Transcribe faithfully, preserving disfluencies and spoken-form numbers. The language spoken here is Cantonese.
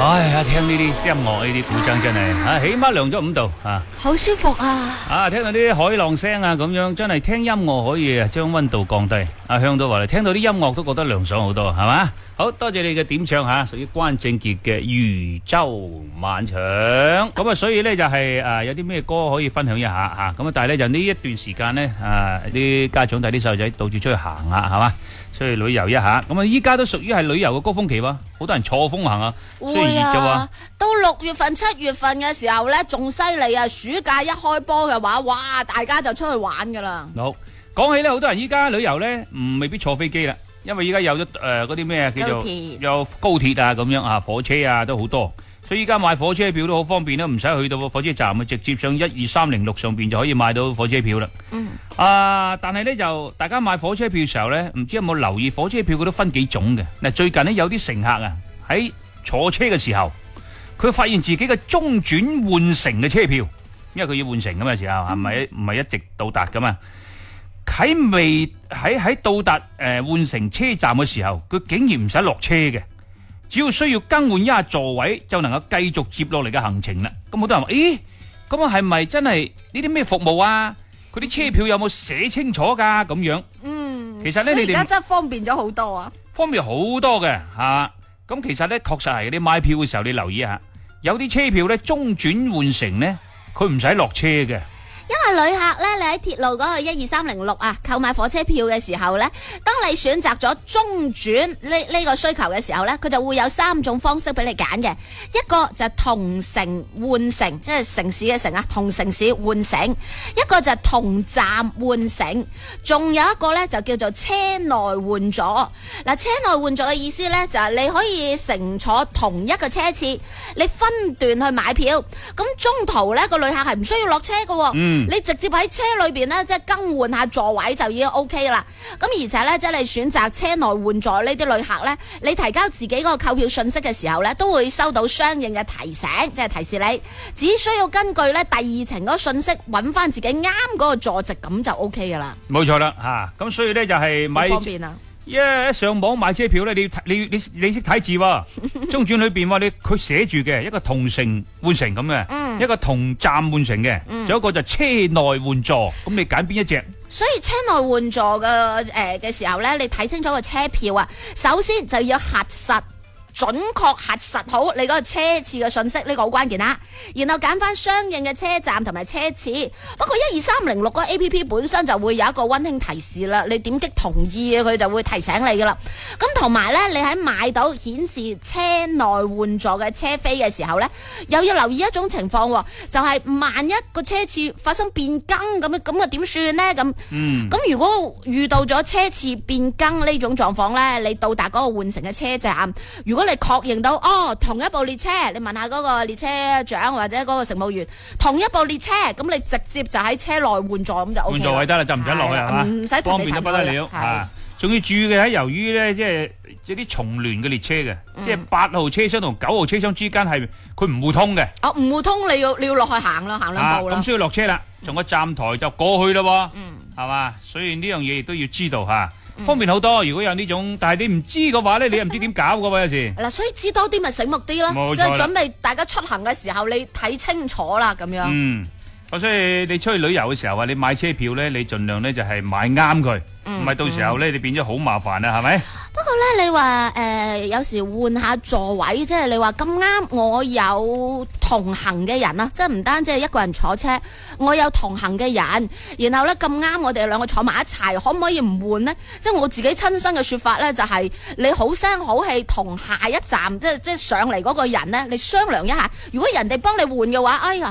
唉呀，聽呢啲音樂呢啲古箏真係啊，起碼涼咗五度啊， 好舒服啊！ 啊，聽到啲海浪聲啊，咁樣真係聽音樂可以啊，將溫度降低。阿香都話嚟，聽到啲音樂都覺得涼爽好多，係嘛？好多謝你嘅點唱吓，屬於關正傑嘅《漁舟晚長》。咁啊，所以咧就係誒有啲咩歌可以分享一下吓。咁啊，但係咧就呢一段時間咧，誒啲家長帶啲細路仔到處出去行下，係嘛？出去旅遊一下。咁啊，依家都屬於係旅遊嘅高峰期喎，好多人坐風行啊，雖然熱啫喎。 到六月份、七月份嘅時候咧，仲犀利啊！暑假一開波嘅話，哇，大家就出去玩噶啦。 好，講起咧，好多人依家旅遊咧，唔未必坐飛機啦。因為依家有咗誒嗰啲咩叫做有高鐵啊咁樣啊，火車啊都好多，所以依家買火車票都好方便啦，唔使去到火車站啊，直接上一二三零六上邊就可以買到火車票啦。嗯。啊，但係咧就大家買火車票嘅時候咧，唔知有冇留意火車票佢都分幾種嘅。嗱，最近呢，有啲乘客啊喺坐車嘅時候，佢發現自己嘅中轉換乘嘅車票，因為佢要換乘噶嘛時候，係咪唔係一直到達噶嘛？喺未喺喺到達誒換乘車站嘅時候，佢竟然唔使落車嘅，只要需要更換一下座位就能夠繼續接落嚟嘅行程啦。咁好多人話：咦，咁啊係咪真係呢啲咩服務啊？佢啲車票有冇寫清楚噶？咁樣，嗯，其實咧你哋而家真係方便咗好多啊， 方便好多嘅吓。咁其實咧確實係你買票嘅時候，你留意一下，有啲車票咧中轉換乘咧，佢唔使落車嘅。 因為旅客咧，你喺鐵路嗰個一二三零六啊，購買火車票嘅時候咧，當你選擇咗中轉呢呢個需求嘅時候咧，佢就會有三種方式俾你揀嘅。一個就係同城換乘，即係城市嘅城啊，同城市換乘；一個就係同站換乘，仲有一個咧就叫做車內換座。嗱，車內換座嘅意思咧就係你可以乘坐同一個車次，你分段去買票，咁中途咧個旅客係唔需要落車嘅。嗯。你直接喺車裏邊咧，即係更換下座位就已經 O K 啦。咁而且咧，即係你選擇車內換座呢啲旅客咧，你提交自己嗰個購票信息嘅時候咧，都會收到相應嘅提醒，即係提示你，只需要根據咧第二程嗰個信息揾翻自己啱嗰個座席，咁就 O K 噶啦。 冇錯啦，吓咁所以咧就係買方便啊。 一、yeah, 一上網買車票咧，你你你你識睇字喎，中轉裏邊話你佢寫住嘅一個同乘換乘咁嘅，嗯、一個同站換乘嘅，仲、嗯、有一個就車內換座，咁你揀邊一隻？ 所以車內換座嘅誒嘅時候咧，你睇清楚個車票啊，首先就要核實。準確核實好你嗰個車次嘅信息，呢、這個好關鍵啦。然後揀翻相應嘅車站同埋車次。不過一二三零六個 A P P 本身就會有一個溫馨提示啦，你點擊同意啊，佢就會提醒你噶啦。咁同埋呢，你喺買到顯示車內換座嘅車飛嘅時候呢，又要留意一種情況，就係、是、萬一個車次發生變更咁，咁啊點算呢？咁，咁、嗯、如果遇到咗車次變更呢種狀況呢，你到達嗰個換乘嘅車站，如果你確認到哦，同一部列車，你問下嗰個列車長或者嗰個乘務員，同一部列車，咁你直接就喺車內換座咁就 O K 啦。換座位得啦，就唔使落去係嘛？唔使方便得不得了啊！仲要注意嘅係，由於咧即係有啲重聯嘅列車嘅，嗯、即係八號車廂同九號車廂之間係佢唔互通嘅。哦，唔互通，你要你要落去行啦，行兩步啦。咁、啊、需要落車啦，從個站台就過去啦，嗯，係嘛？所以呢樣嘢亦都要知道吓。方便好多，如果有呢種，但係你唔知嘅話咧，你又唔知點搞嘅喎，有時。嗱，所以知多啲咪醒目啲咯，即係準備大家出行嘅時候，你睇清楚啦，咁樣。嗯， 所以你出去旅遊嘅時候啊，你買車票咧，你盡量咧就係買啱佢，唔係到時候咧你變咗好麻煩啊，係咪？ 不過咧，你話誒、呃，有時換下座位，即係你話咁啱，我有同行嘅人啊，即係唔單止係一個人坐車，我有同行嘅人，然後咧咁啱我哋兩個坐埋一齊，可唔可以唔換呢？即係我自己親身嘅說法咧，就係、是、你好聲好氣同下一站，即係即係上嚟嗰個人咧，你商量一下，如果人哋幫你換嘅話，哎呀〜